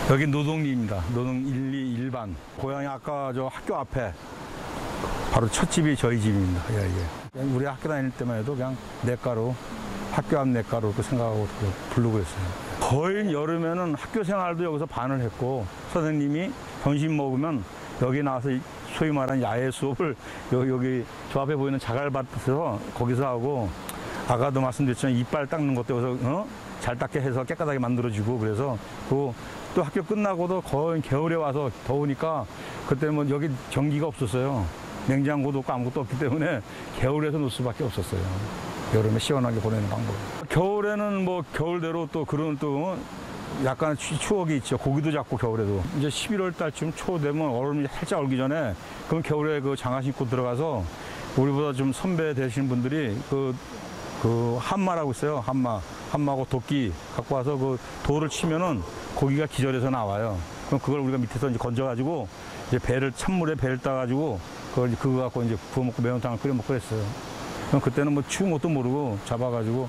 여기 노동리입니다. 노동 1, 2, 1반. 고향이 아까 저 학교 앞에 바로 첫 집이 저희 집입니다. 예, 예. 우리 학교 다닐 때만 해도 그냥 냇가로, 학교 앞 냇가로 그 생각하고 부르고 그랬어요. 거의 여름에는 학교 생활도 여기서 반을 했고, 선생님이 점심 먹으면 여기 나와서 소위 말하는 야외 수업을 여기 저 앞에 보이는 자갈밭에서 거기서 하고, 아까도 말씀드렸지만 이빨 닦는 것도 여기서 잘 닦게 해서 깨끗하게 만들어주고, 그래서 또 학교 끝나고도 거의 겨울에 와서 더우니까 그때 뭐 여기 전기가 없었어요. 냉장고도 없고 아무것도 없기 때문에 겨울에서 놀 수밖에 없었어요. 여름에 시원하게 보내는 방법. 겨울에는 뭐 겨울대로 또 그런 또 약간 추억이 있죠. 고기도 잡고 겨울에도. 이제 11월 달쯤 초 되면 얼음이 살짝 얼기 전에 그럼 겨울에 그 장화 신고 들어가서 우리보다 좀 선배 되시는 분들이 그 한마라고 있어요. 한마하고 도끼 갖고 와서 그 돌을 치면은 고기가 기절해서 나와요. 그럼 그걸 우리가 밑에서 이제 건져가지고 이제 찬물에 배를 따가지고 그거 갖고 이제 구워 먹고 매운탕을 끓여 먹고 그랬어요. 그럼 그때는 뭐 추운 것도 모르고 잡아가지고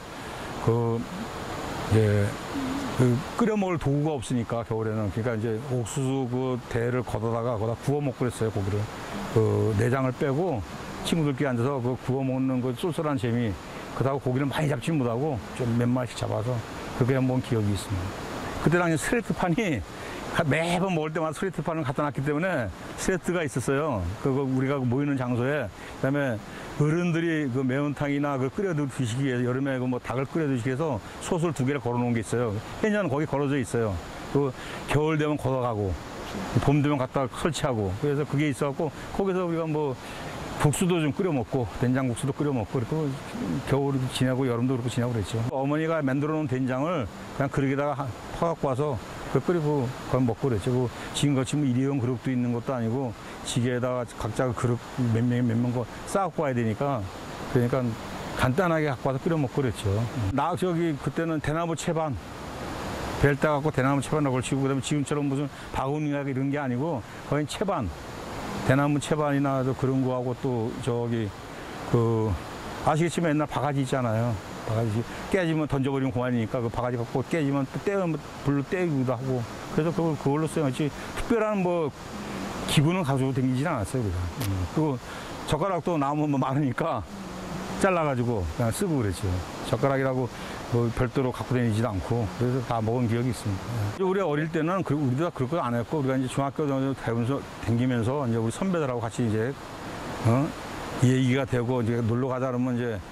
끓여 먹을 도구가 없으니까 겨울에는 그러니까 이제 옥수수 그 대를 걷어다가 거기다 구워 먹고 그랬어요. 고기를 내장을 빼고 친구들끼리 앉아서 그 구워 먹는 그 쏠쏠한 재미. 그러다가 고기를 많이 잡지 못하고 좀 몇 마리씩 잡아서 그렇게 한번 기억이 있습니다. 그때 당시 스레트판이 매번 먹을 때마다 스레트판을 갖다 놨기 때문에 스레트가 있었어요. 그거 우리가 모이는 장소에. 그다음에 어른들이 그 매운탕이나 그 끓여 드시기 위해서 여름에 그 뭐 닭을 끓여 드시기 위해서 솥을 2개를 걸어 놓은 게 있어요. 해녀는 거기 걸어져 있어요. 그 겨울 되면 걷어가고 봄 되면 갖다 설치하고 그래서 그게 있어갖고 거기서 우리가 뭐 국수도 좀 끓여 먹고 된장국수도 끓여 먹고 그리고 겨울도 지내고 여름도 그렇고 지내고 그랬죠. 어머니가 만들어 놓은 된장을 그냥 그릇에다가 퍼갖고 와서 끓이고 그걸 먹고 그랬죠. 지금같이 뭐 일회용 그릇도 있는 것도 아니고 지게에다가 각자 그릇 몇 명 거 쌓고 와야 되니까 그러니까 간단하게 갖고 와서 끓여 먹고 그랬죠. 그때는 대나무 채반 벨 따갖고 대나무 채반을 걸치고 그다음에 지금처럼 무슨 바구니나 이런 게 아니고 거의 채반 대나무 채반이나 그런 거하고 또 아시겠지만 옛날 바가지 있잖아요. 바가지 깨지면 던져버리면 그만이니까 그 바가지 갖고 깨지면 또 불로 떼기도 하고 그래서 그걸로 써야지 특별한 뭐 기분은 가지고 다니진 않았어요. 그리고 젓가락도 나무 뭐 많으니까 잘라가지고 그냥 쓰고 그랬죠. 젓가락이라고 뭐 별도로 갖고 다니지도 않고 그래서 다 먹은 기억이 있습니다. 우리 어릴 때는 우리도 다 그럴 거 안 했고 우리가 이제 중학교 다니면서 이제 우리 선배들하고 같이 이제 얘기가 되고 이제 놀러 가자 그러면 이제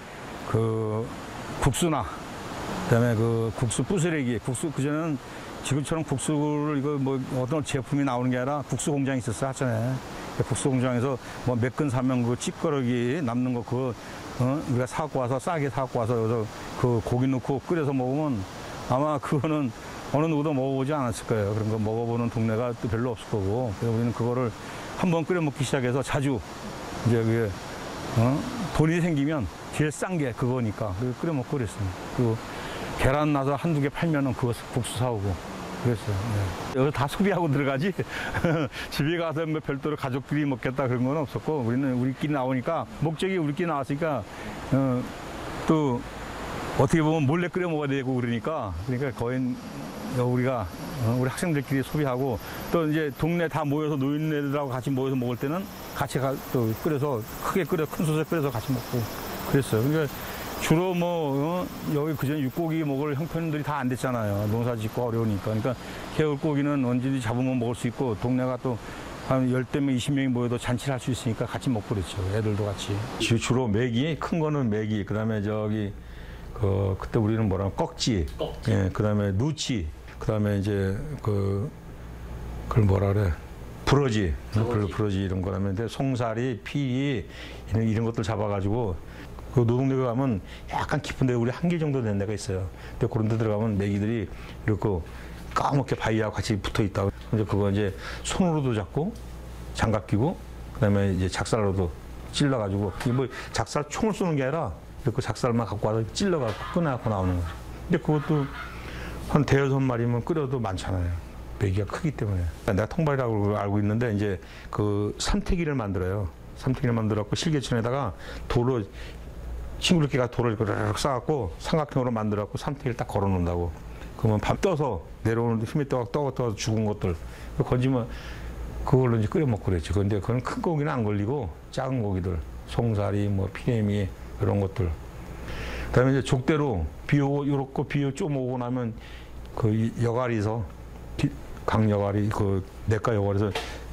국수나 그다음에 국수 부스러기 국수 그전에는 지금처럼 국수를 이거 뭐 어떤 제품이 나오는 게 아니라 국수 공장이 있었어요. 하천에 국수 공장에서 뭐 몇 근 사면 그 찌꺼러기 남는 거 우리가 사갖고 와서 싸게 사갖고 와서 여기서 그 고기 넣고 끓여서 먹으면 아마 그거는 어느 누구도 먹어보지 않았을 거예요. 그런 거 먹어보는 동네가 또 별로 없을 거고. 그래서 우리는 그거를 한번 끓여 먹기 시작해서 자주 이제 그게 돈이 생기면 제일 싼 게 그거니까 끓여 먹고 그랬습니다. 그리고 계란 나서 한두 개 팔면은 그거 국수 사오고. 그랬어요. 네. 여기서 다 소비하고 들어가지 집에 가서 뭐 별도로 가족들이 먹겠다 그런 건 없었고 우리는 우리끼리 나오니까 목적이 우리끼리 나왔으니까 또 어떻게 보면 몰래 끓여 먹어야 되고 그러니까 거의 우리 학생들끼리 소비하고 또 이제 동네 다 모여서 노인네들하고 같이 모여서 먹을 때는 같이 또 끓여서 크게 끓여 큰 솥에 끓여서 같이 먹고 그랬어요. 그러니까 주로 여기 그전 육고기 먹을 형편들이 다 안 됐잖아요. 농사 짓고 어려우니까. 그러니까 개울고기는 언제든지 잡으면 먹을 수 있고 동네가 또 한 10대명, 20명이 모여도 잔치를 할 수 있으니까 같이 먹고 그랬죠. 애들도 같이. 주로 메기, 큰 거는 메기, 그 다음에 그때 우리는 뭐라 꺽지. 예, 그 다음에 누치, 그 다음에 이제 그걸 뭐라 그래. 부러지 이런 거라면 송사리, 피리 이런 것들 잡아가지고 그 노동대에 가면 약간 깊은 데 우리 한 길 정도 된 데가 있어요. 근데 그런 데 들어가면 메기들이 이렇게 까맣게 바위하고 같이 붙어 있다고. 이제 그거 이제 손으로도 잡고 장갑 끼고 그다음에 이제 작살로도 찔러가지고 뭐 작살 총을 쏘는 게 아니라 이렇게 작살만 갖고 와서 찔러갖고 꺼내갖고 나오는 거죠. 근데 그것도 한 대여섯 마리면 끓여도 많잖아요. 메기가 크기 때문에. 내가 통발이라고 알고 있는데 이제 삼태기를 만들어요. 삼태기를 만들어갖고 실개천에다가 친구들끼리 돌을 이렇게 싸갖고 삼각형으로 만들어갖고 삼태기를 딱 걸어 놓는다고. 그러면 밤 떠서 내려오는데 힘이 떠서 죽은 것들 건지면 그걸로 이제 끓여 먹고 그랬지. 근데 그건 큰 고기는 안 걸리고 작은 고기들, 송사리, 뭐 피레미 이런 것들. 그다음에 이제 족대로 비 오고 요렇고 비 좀 오고 나면 그 여가리에서 강여가리 그 내과 여가리에서